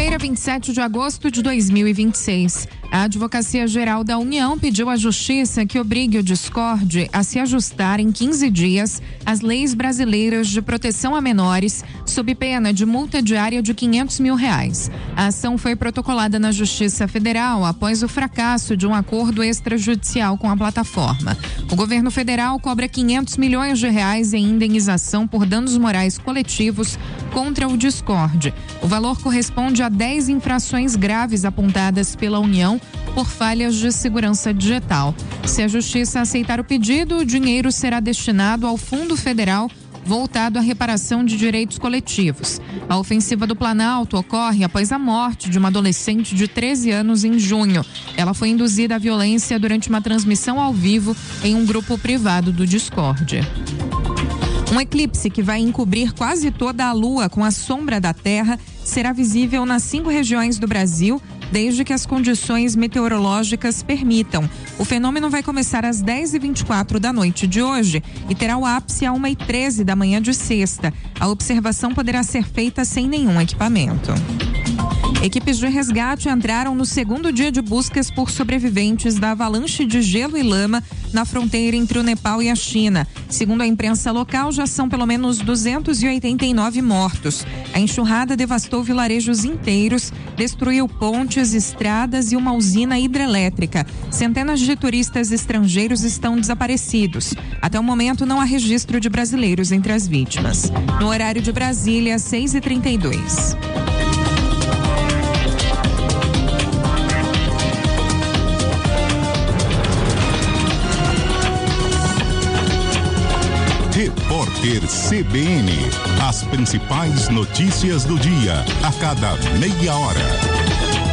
Quinta-feira, 27 de agosto de 2026. A Advocacia Geral da União pediu à Justiça que obrigue o Discord a se ajustar em 15 dias às leis brasileiras de proteção a menores, sob pena de multa diária de R$500 mil. A ação foi protocolada na Justiça Federal após o fracasso de um acordo extrajudicial com a plataforma. O governo federal cobra R$500 milhões em indenização por danos morais coletivos contra o Discord. O valor corresponde a 10 infrações graves apontadas pela União por falhas de segurança digital. Se a Justiça aceitar o pedido, o dinheiro será destinado ao Fundo Federal voltado à reparação de direitos coletivos. A ofensiva do Planalto ocorre após a morte de uma adolescente de 13 anos em junho. Ela foi induzida à violência durante uma transmissão ao vivo em um grupo privado do Discord. Um eclipse que vai encobrir quase toda a Lua com a sombra da Terra será visível nas 5 regiões do Brasil, desde que as condições meteorológicas permitam. O fenômeno vai começar às 10h24 da noite de hoje e terá o ápice a 1h13 da manhã de sexta. A observação poderá ser feita sem nenhum equipamento. Equipes de resgate entraram no segundo dia de buscas por sobreviventes da avalanche de gelo e lama na fronteira entre o Nepal e a China. Segundo a imprensa local, já são pelo menos 289 mortos. A enxurrada devastou vilarejos inteiros, destruiu pontes, estradas e uma usina hidrelétrica. Centenas de turistas estrangeiros estão desaparecidos. Até o momento, não há registro de brasileiros entre as vítimas. No horário de Brasília, 6h32. Repórter CBN. As principais notícias do dia, a cada meia hora.